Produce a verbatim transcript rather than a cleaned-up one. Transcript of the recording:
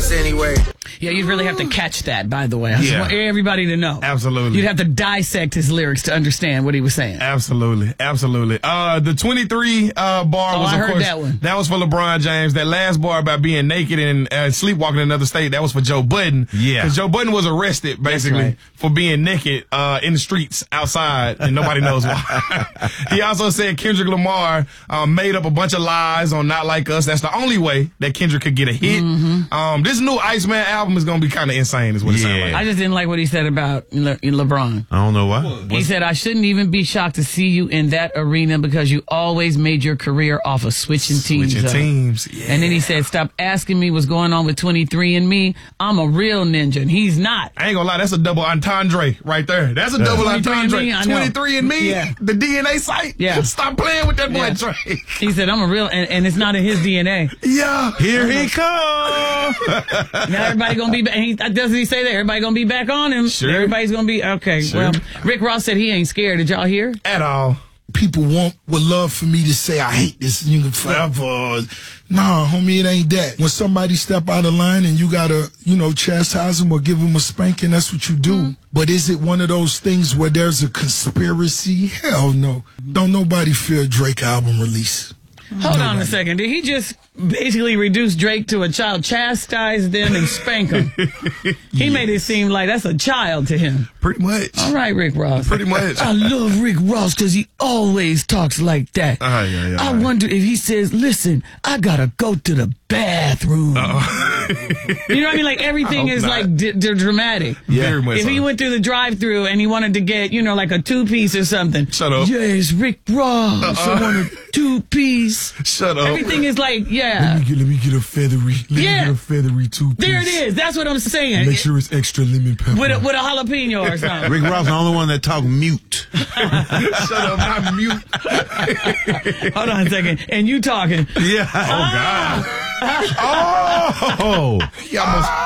this anyway. Yeah, you'd really have to catch that, by the way. I just Yeah. want everybody to know. Absolutely. You'd have to dissect his lyrics to understand what he was saying. Absolutely, absolutely. Uh, the twenty-three uh, bar Oh, was, I of heard course, that one. That was for LeBron James. That last bar about being naked and uh, sleepwalking in another state, that was for Joe Budden. Yeah. Because Joe Budden was arrested, basically, right. for being naked uh, in the streets outside, and nobody knows why. He also said Kendrick Lamar uh, made up a bunch of lies on Not Like Us. That's the only way that Kendrick could get a hit. Mm-hmm. Um, this new Iceman album is going to be kind of insane, is what it sounds Yeah. like. I just didn't like what he said about Le- LeBron. I don't know why. He said, I shouldn't even be shocked to see you in that arena because you always made your career off of switching teams Switching up. teams, yeah. And then he said, stop asking me what's going on with twenty-three and me. I'm a real ninja, and he's not. I ain't gonna lie, that's a double entendre right there. That's a double twenty-three and entendre. me, I know. twenty-three and me, Yeah. the D N A site. Yeah. Stop playing with that boy, Yeah. Drake. He said, I'm a real, and, and it's not in his D N A. Yeah. Here he comes. Now everybody gonna be back. He, doesn't he say that? Everybody gonna be back on him. Sure. Everybody's gonna be, okay. Sure. Well, Rick Ross said he ain't scared. Did y'all hear? At all. People want would love for me to say I hate this nigga forever. Nah, homie, it ain't that. When somebody step out of line and you gotta, you know, chastise them or give them a spanking, that's what you do. Mm-hmm. But is it one of those things where there's a conspiracy? Hell no. Don't nobody fear Drake album release. Hold on a second. Did he just basically reduce Drake to a child, chastise them and spank him? He Yes. made it seem like that's a child to him. Pretty much. All right, Rick Ross. Pretty much. I love Rick Ross because he always talks like that. Uh, yeah, yeah, I right. wonder if he says, listen, I gotta go to the bathroom. You know what I mean? Like everything hope is not. like d- d- dramatic. Very much If so. he went through the drive-through and he wanted to get, you know, like a two-piece or something. Shut up. Yes, Rick Ross. Uh-uh. I want a two-piece. Shut up. Everything is like, Let yeah. me get, let me get a feathery. Let Yeah. me get a feather two piece. There it is. That's what I'm saying. Make sure it's extra lemon pepper. With a, with a jalapeno or something. Rick Ross, the only one that talk mute. Shut up. Not mute. Hold on a second. And you talking. Yeah. Oh, God. Oh. He almost,